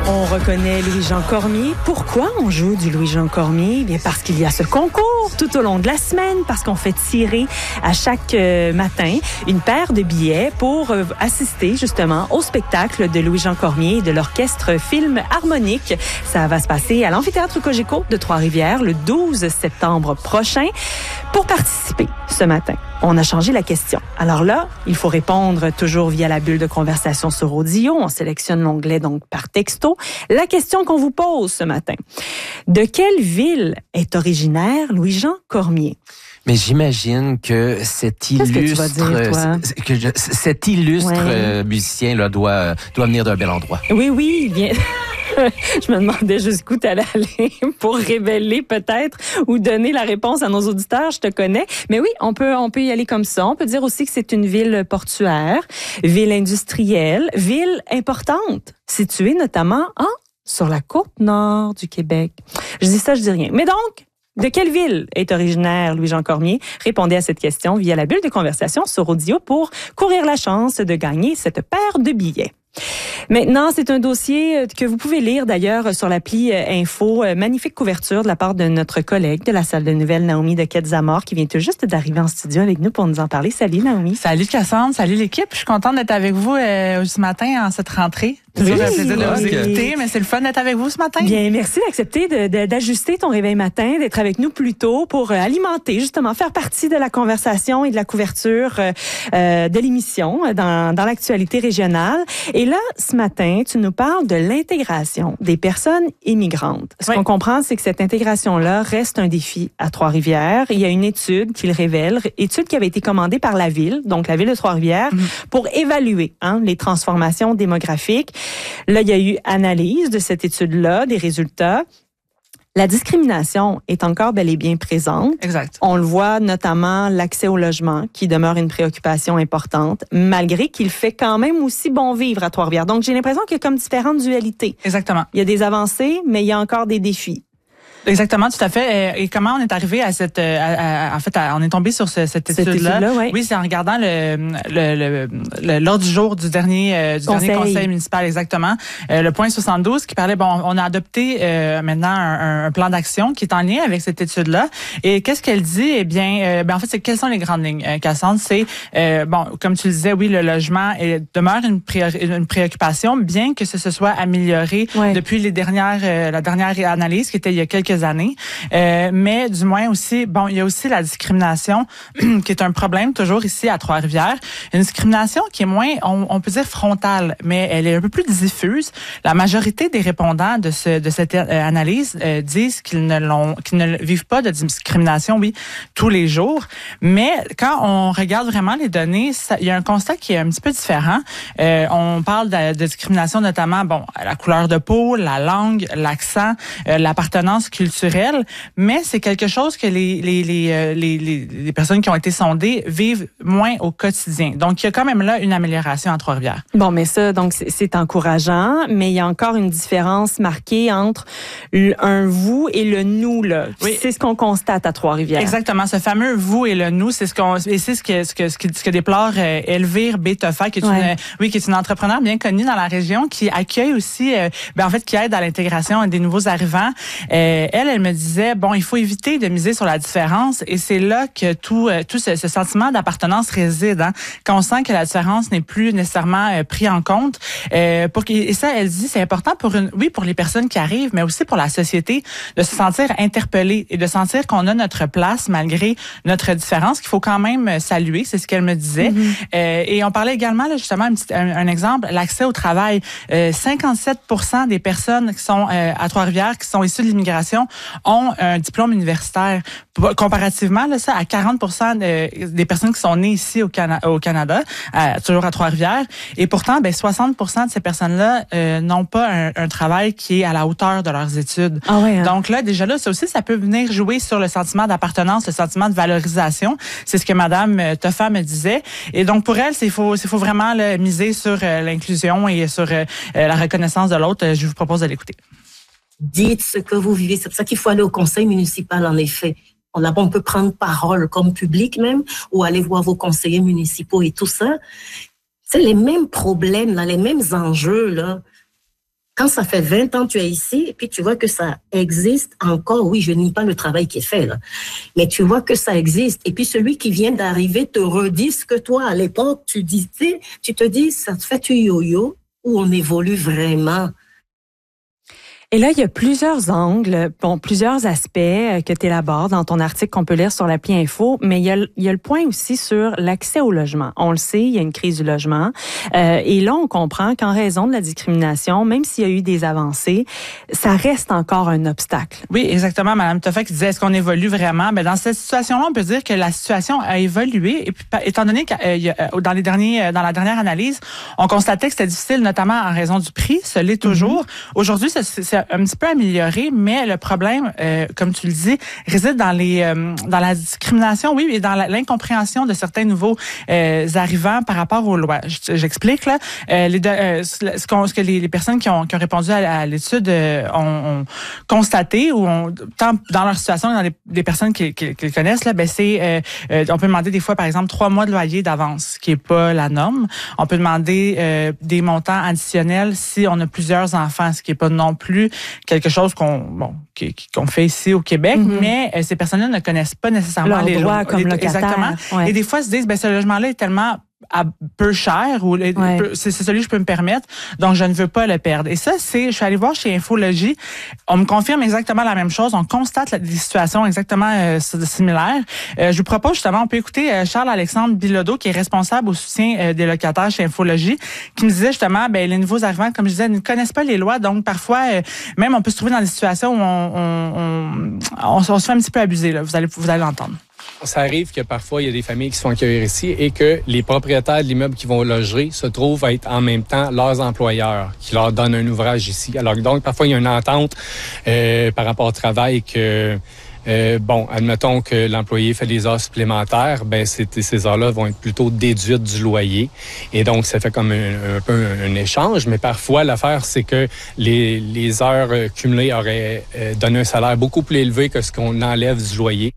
On reconnaît Louis-Jean Cormier. Pourquoi on joue du Louis-Jean Cormier? Bien parce qu'il y a ce concours tout au long de la semaine, parce qu'on fait tirer à chaque matin une paire de billets pour assister justement au spectacle de Louis-Jean Cormier et de l'Orchestre Film Harmonique. Ça va se passer à l'Amphithéâtre Cogeco de Trois-Rivières le 12 septembre prochain. Pour participer ce matin, on a changé la question. Alors là, il faut répondre toujours via la bulle de conversation sur audio. On sélectionne l'onglet donc par texto. La question qu'on vous pose ce matin. De quelle ville est originaire Louis-Jean Cormier? Mais j'imagine que cet illustre musicien là doit venir d'un bel endroit. Oui, bien. Je me demandais jusqu'où tu allais aller pour révéler peut-être ou donner la réponse à nos auditeurs. Je te connais. Mais oui, on peut y aller comme ça. On peut dire aussi que c'est une ville portuaire, ville industrielle, ville importante, située notamment sur la côte nord du Québec. Je dis ça, je dis rien. Mais donc, de quelle ville est originaire Louis-Jean Cormier? Répondez à cette question via la bulle de conversation sur audio pour courir la chance de gagner cette paire de billets. Maintenant, c'est un dossier que vous pouvez lire d'ailleurs sur l'appli Info. Magnifique couverture de la part de notre collègue de la salle de nouvelles, Naomi de Quetzamort, qui vient tout juste d'arriver en studio avec nous pour nous en parler. Salut Naomi. Salut Cassandre, salut l'équipe. Je suis contente d'être avec vous ce matin en cette rentrée. C'est toujours un plaisir de vous écouter, mais c'est le fun d'être avec vous ce matin. Bien, merci d'accepter d'ajuster ton réveil matin, d'être avec nous plus tôt pour alimenter, justement, faire partie de la conversation et de la couverture de l'émission dans l'actualité régionale. Et là, ce matin, tu nous parles de l'intégration des personnes immigrantes. Ce qu'on comprend, c'est que cette intégration-là reste un défi à Trois-Rivières. Il y a une étude qui le révèle, étude qui avait été commandée par la ville, donc la ville de Trois-Rivières, pour évaluer les transformations démographiques. Là, il y a eu analyse de cette étude-là, des résultats. La discrimination est encore bel et bien présente. Exact. On le voit notamment l'accès au logement qui demeure une préoccupation importante, malgré qu'il fait quand même aussi bon vivre à Trois-Rivières. Donc, j'ai l'impression qu'il y a comme différentes dualités. Exactement. Il y a des avancées, mais il y a encore des défis. Exactement, tout à fait. Et comment on est arrivé à cette, on est tombé sur cette étude-là. Oui, c'est en regardant l'ordre du jour du dernier conseil municipal, exactement. Le point 72 qui parlait, on a adopté maintenant un plan d'action qui est en lien avec cette étude-là. Et qu'est-ce qu'elle dit? Eh bien, en fait, c'est quelles sont les grandes lignes, Cassandre? C'est, comme tu le disais, oui, le logement demeure une préoccupation, bien que ce soit amélioré depuis la dernière analyse qui était il y a quelques années. Mais du moins aussi, il y a aussi la discrimination qui est un problème toujours ici à Trois-Rivières. Une discrimination qui est moins, on peut dire frontale, mais elle est un peu plus diffuse. La majorité des répondants de cette analyse disent qu'ils ne vivent pas de discrimination, tous les jours. Mais quand on regarde vraiment les données, il y a un constat qui est un petit peu différent. On parle de discrimination notamment, la couleur de peau, la langue, l'accent, l'appartenance culturelle, mais c'est quelque chose que les personnes qui ont été sondées vivent moins au quotidien. Donc, il y a quand même là une amélioration à Trois-Rivières. Bon, mais ça, donc, c'est encourageant, mais il y a encore une différence marquée entre un vous et le nous, là. Oui. C'est ce qu'on constate à Trois-Rivières. Exactement. Ce fameux vous et le nous, c'est ce que déplore Elvire Bétoffa, qui est une entrepreneure bien connue dans la région, qui accueille aussi, qui aide à l'intégration des nouveaux arrivants. Elle me disait, il faut éviter de miser sur la différence, et c'est là que tout ce sentiment d'appartenance réside. Quand on sent que la différence n'est plus nécessairement pris en compte, et ça, elle dit, c'est important pour les personnes qui arrivent, mais aussi pour la société, de se sentir interpellée et de sentir qu'on a notre place malgré notre différence, qu'il faut quand même saluer. C'est ce qu'elle me disait. Et on parlait également, là, justement, un exemple, l'accès au travail. 57% des personnes qui sont à Trois-Rivières, qui sont issues de l'immigration, ont un diplôme universitaire. Comparativement, là, ça, à 40% des personnes qui sont nées ici au Canada, toujours à Trois-Rivières. Et pourtant, 60% de ces personnes-là n'ont pas un travail qui est à la hauteur de leurs études. Ah ouais, Donc là, déjà là, ça aussi, ça peut venir jouer sur le sentiment d'appartenance, le sentiment de valorisation. C'est ce que Madame Toffa me disait. Et donc, pour elle, il faut vraiment miser sur l'inclusion et sur la reconnaissance de l'autre. Je vous propose de l'écouter. Dites ce que vous vivez. C'est pour ça qu'il faut aller au conseil municipal, en effet. On peut prendre parole comme public même, ou aller voir vos conseillers municipaux et tout ça. C'est les mêmes problèmes, là, les mêmes enjeux, là. Quand ça fait 20 ans que tu es ici, et puis tu vois que ça existe encore, oui, je nie pas le travail qui est fait, là, mais tu vois que ça existe. Et puis celui qui vient d'arriver te redit ce que toi, à l'époque, tu disais, tu te dis, ça te fait du yo-yo, où on évolue vraiment. Et là, il y a plusieurs angles, plusieurs aspects que tu élabores dans ton article qu'on peut lire sur l'appli Info, mais il y a le point aussi sur l'accès au logement. On le sait, il y a une crise du logement. Et là, on comprend qu'en raison de la discrimination, même s'il y a eu des avancées, ça reste encore un obstacle. Oui, exactement. Mme Toffa qui disait, est-ce qu'on évolue vraiment? Ben, dans cette situation-là, on peut dire que la situation a évolué. Et puis, étant donné que dans la dernière analyse, on constatait que c'était difficile, notamment en raison du prix. Ce l'est toujours. Aujourd'hui, c'est un petit peu amélioré, mais le problème, comme tu le dis, réside dans la discrimination, oui, et dans l'incompréhension de certains nouveaux arrivants par rapport aux lois. J'explique là. Ce que les personnes qui ont répondu à l'étude ont constaté, ou tant dans leur situation que dans des personnes qui connaissent là, ben c'est on peut demander des fois par exemple 3 mois de loyer d'avance, ce qui est pas la norme. On peut demander des montants additionnels si on a plusieurs enfants, ce qui est pas non plus quelque chose qu'on fait ici au Québec, mais ces personnes-là ne connaissent pas nécessairement les droits comme locataire. Exactement. Ouais. Et des fois, se disent, ce logement-là est tellement peu cher, ou c'est celui que je peux me permettre, donc je ne veux pas le perdre. Et ça, je suis allée voir chez Infologie, on me confirme exactement la même chose, on constate des situations exactement similaires. Je vous propose justement, on peut écouter Charles-Alexandre Bilodeau, qui est responsable au soutien des locataires chez Infologie, qui me disait justement, les nouveaux arrivants, comme je disais, ne connaissent pas les lois, donc parfois, même on peut se trouver dans des situations où on se fait un petit peu abuser, là. Vous allez l'entendre. Ça arrive que parfois, il y a des familles qui sont accueillies ici et que les propriétaires de l'immeuble qui vont loger se trouvent à être en même temps leurs employeurs qui leur donnent un ouvrage ici. Alors donc, parfois, il y a une entente par rapport au travail que... admettons que l'employé fait des heures supplémentaires, ces heures-là vont être plutôt déduites du loyer. Et donc, ça fait comme un peu un échange. Mais parfois, l'affaire, c'est que les heures cumulées auraient donné un salaire beaucoup plus élevé que ce qu'on enlève du loyer.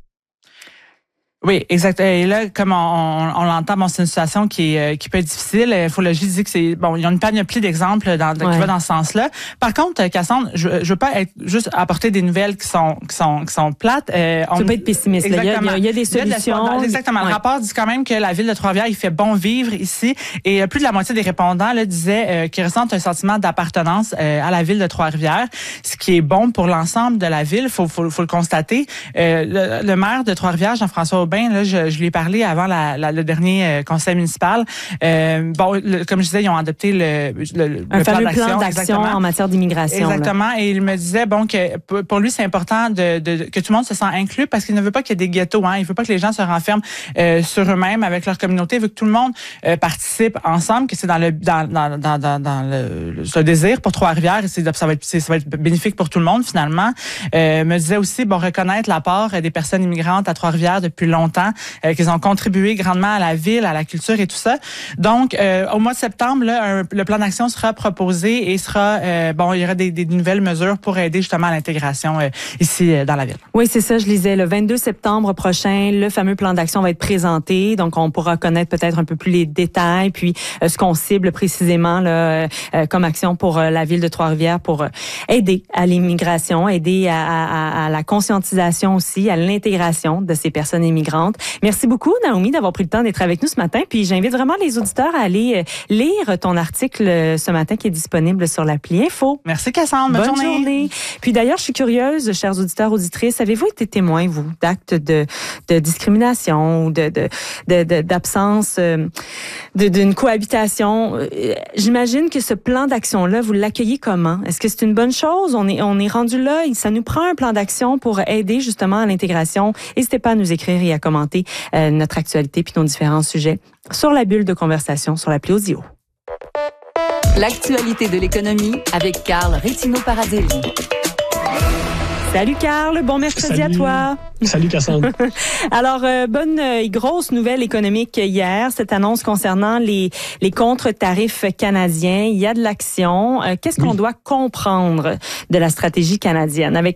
Oui, exact. Et là, comme on l'entend, c'est une situation qui peut être difficile. Infologie dit que il y a une panoplie d'exemples qui va dans ce sens-là. Par contre, Cassandre, je veux pas être juste apporter des nouvelles qui sont plates. Tu peux pas être pessimiste. Il y a des solutions. Exactement. Le rapport dit quand même que la ville de Trois-Rivières, il fait bon vivre ici. Et plus de la moitié des répondants disaient qu'ils ressentent un sentiment d'appartenance à la ville de Trois-Rivières, ce qui est bon pour l'ensemble de la ville. Faut le constater. Le maire de Trois-Rivières, Jean-François Aubin, là, je lui ai parlé avant le dernier conseil municipal. Comme je disais, ils ont adopté le plan d'action en matière d'immigration. Exactement. Là. Et il me disait que pour lui, c'est important que tout le monde se sente inclus, parce qu'il ne veut pas qu'il y ait des ghettos. Il veut pas que les gens se renferment sur eux-mêmes avec leur communauté. Il veut que tout le monde participe ensemble, que c'est dans le désir pour Trois-Rivières. Et ça va être bénéfique pour tout le monde, finalement. Me disait aussi, reconnaître l'apport des personnes immigrantes à Trois-Rivières depuis longtemps, qu'ils ont contribué grandement à la ville, à la culture et tout ça. Donc, au mois de septembre, là, le plan d'action sera proposé et il y aura des nouvelles mesures pour aider justement à l'intégration ici dans la ville. Oui, c'est ça, je lisais. Le 22 septembre prochain, le fameux plan d'action va être présenté. Donc, on pourra connaître peut-être un peu plus les détails, puis ce qu'on cible précisément là, comme action pour la ville de Trois-Rivières pour aider à l'immigration, aider à la conscientisation aussi, à l'intégration de ces personnes immigrantes. Merci beaucoup, Naomi, d'avoir pris le temps d'être avec nous ce matin. Puis j'invite vraiment les auditeurs à aller lire ton article ce matin qui est disponible sur l'appli Info. Merci, Cassandre. Bonne journée. Puis d'ailleurs, je suis curieuse, chers auditeurs, auditrices, avez-vous été témoin, vous, d'actes de discrimination ou d'absence d'une cohabitation? J'imagine que ce plan d'action-là, vous l'accueillez comment? Est-ce que c'est une bonne chose? On est rendu là, ça nous prend un plan d'action pour aider justement à l'intégration. N'hésitez pas à nous écrire et à commenter notre actualité puis nos différents sujets sur la bulle de conversation sur l'appli Audio. L'actualité de l'économie avec Carl Rétino-Parazelli. Salut Carl, bon mercredi à toi. Salut Cassandre. Alors, bonne et grosse nouvelle économique hier, cette annonce concernant les contre-tarifs canadiens. Il y a de l'action. Qu'est-ce qu'on doit comprendre de la stratégie canadienne? Avec